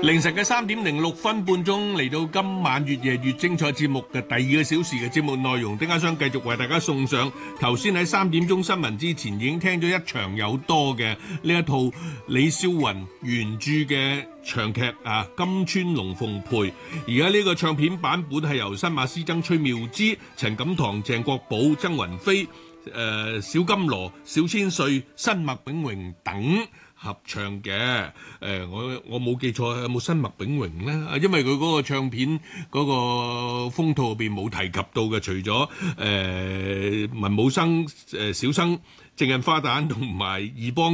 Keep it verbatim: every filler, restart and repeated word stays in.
凌晨嘅三點零六分半鐘嚟到今晚越夜越精彩節目嘅第二個小時嘅節目內容，丁家雙繼續為大家送上頭先喺三點鐘新聞之前已經聽咗一場有多嘅呢一套李少雲原著嘅長劇啊，金川龍鳳配。而家呢個唱片版本係由新馬師曾、崔妙芝、陳錦棠、鄭國寶、曾雲飛、誒、呃、小金羅、小千歲、新麥炳榮等合唱嘅。誒、呃，我我冇記錯，有冇新麥炳榮咧？因為佢嗰個唱片嗰個封套入邊冇提及到嘅，除咗誒、呃、文武生、誒、呃、小生、正印花旦同埋二幫